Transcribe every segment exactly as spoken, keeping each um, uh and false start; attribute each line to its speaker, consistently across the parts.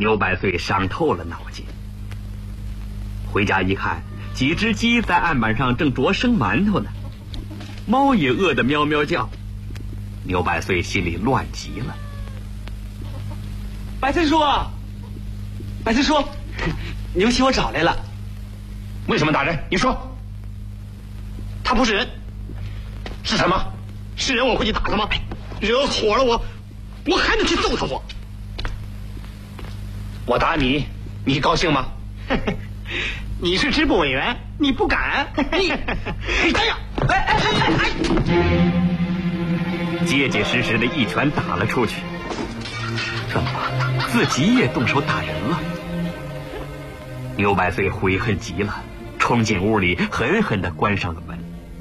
Speaker 1: 牛百岁伤透了脑筋。回家一看，几只鸡在案板上正啄生馒头呢，猫也饿得喵喵叫。牛百岁心里乱极了。
Speaker 2: 百岁叔，百岁叔，牛七我找来了。
Speaker 3: 为什么打人？你说。
Speaker 2: 他不是人。
Speaker 3: 是什么？
Speaker 2: 是人我会去打他吗？惹火了我，我还能去揍他我。
Speaker 3: 我打你，你高兴吗？
Speaker 2: 你是支部委员，你不敢。你，哎呀，哎哎哎哎！
Speaker 1: 结结实实的一拳打了出去。这么晚，自己也动手打人了。牛百岁悔恨极了，冲进屋里，狠狠地关上了门。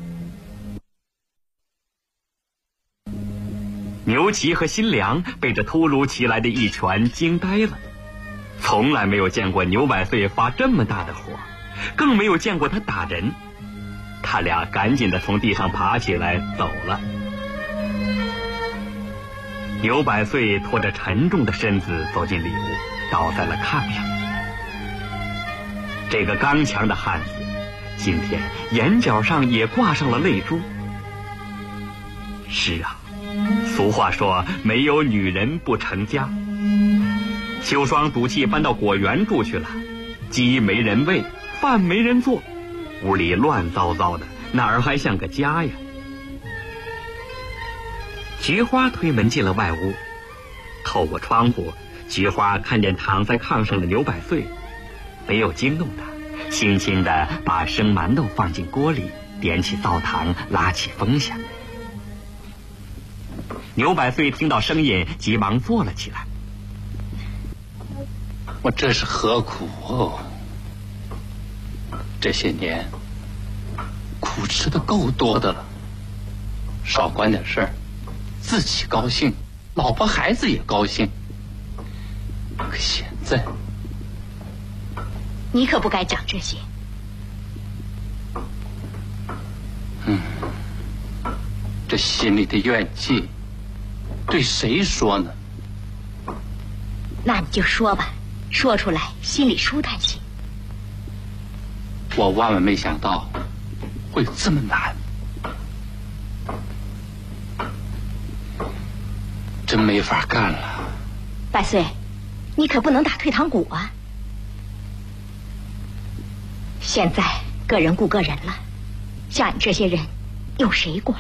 Speaker 1: 牛七和新娘被这突如其来的一拳惊呆了，从来没有见过牛百岁发这么大的火，更没有见过他打人。他俩赶紧地从地上爬起来走了。牛百岁拖着沉重的身子走进里屋，倒在了炕上。这个刚强的汉子，今天眼角上也挂上了泪珠。是啊，俗话说没有女人不成家。秋霜赌气搬到果园住去了，鸡没人喂，饭没人做，屋里乱糟糟的，哪儿还像个家呀？菊花推门进了外屋，透过窗户，菊花看见躺在炕上的牛百岁，没有惊动他，轻轻地把生馒头放进锅里，点起灶膛，拉起风箱。牛百岁听到声音，急忙坐了起来。
Speaker 3: 我这是何苦哦？这些年苦吃的够多的了，少管点事儿，自己高兴，老婆孩子也高兴。可现在，
Speaker 4: 你可不该讲这些。
Speaker 3: 嗯，这心里的怨气，对谁说呢？
Speaker 4: 那你就说吧，说出来心里舒坦些。
Speaker 3: 我万万没想到会这么难，真没法干了。
Speaker 4: 百岁，你可不能打退堂鼓啊！现在个人顾个人了，像你这些人，有谁管？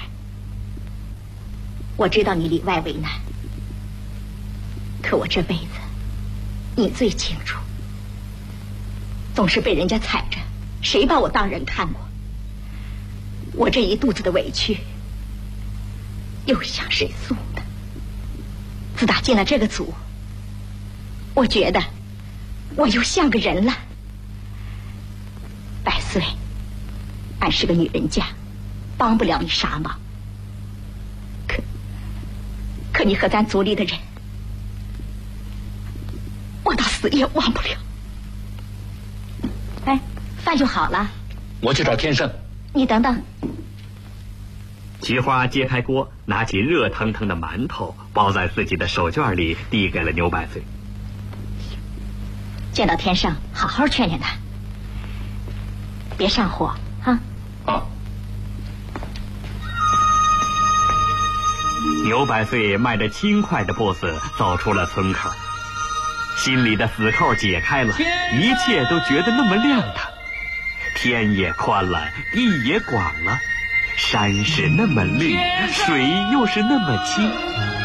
Speaker 4: 我知道你里外为难，可我这辈子，你最清楚。总是被人家踩着，谁把我当人看过？我这一肚子的委屈，又向谁诉呢？自打进了这个组，我觉得我又像个人了。百岁，俺是个女人家，帮不了你啥忙。可可你和咱组里的人，我到死也忘不了。哎，饭就好了。
Speaker 3: 我去找天胜。
Speaker 4: 你等等。
Speaker 1: 菊花揭开锅，拿起热腾腾的馒头，包在自己的手绢里，递给了牛百岁。
Speaker 4: 见到天胜，好好劝劝他，别上火啊。
Speaker 3: 好。
Speaker 1: 牛百岁迈着轻快的步子走出了村口，心里的死扣解开了，一切都觉得那么亮堂。天也宽了，地也广了，山是那么绿，水又是那么清。